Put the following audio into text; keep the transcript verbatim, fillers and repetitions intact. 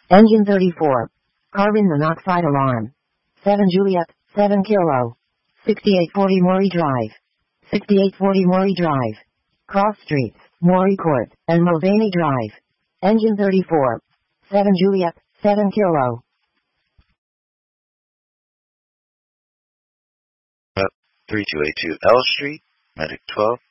Engine thirty-four. Carbon monoxide alarm. seven Juliet, seven Kilo. sixty-eight forty Morey Drive. sixty-eight forty Morey Drive. Cross Streets, Morey Court, and Mulvaney Drive. Engine thirty-four. seven Juliet, seven Kilo. thirty-two eighty-two L Street, Medic twelve.